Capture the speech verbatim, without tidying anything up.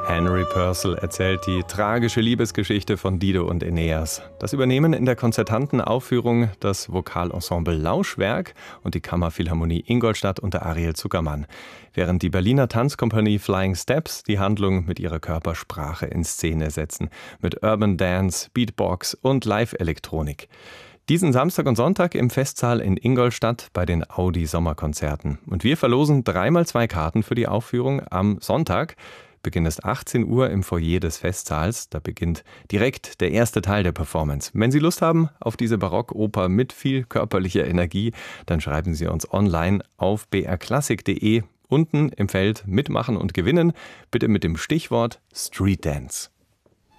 Henry Purcell erzählt die tragische Liebesgeschichte von Dido und Aeneas. Das übernehmen in der konzertanten Aufführung das Vokalensemble Lauschwerk und die Kammerphilharmonie Ingolstadt unter Ariel Zuckermann, während die Berliner Tanzkompanie Flying Steps die Handlung mit ihrer Körpersprache in Szene setzen, mit Urban Dance, Beatbox und Live-Elektronik. Diesen Samstag und Sonntag im Festsaal in Ingolstadt bei den Audi-Sommerkonzerten. Und wir verlosen dreimal zwei Karten für die Aufführung am Sonntag. Beginn ist achtzehn Uhr im Foyer des Festsaals. Da beginnt direkt der erste Teil der Performance. Wenn Sie Lust haben auf diese Barockoper mit viel körperlicher Energie, dann schreiben Sie uns online auf b r klassik punkt de. Unten im Feld Mitmachen und Gewinnen, bitte mit dem Stichwort Street Dance.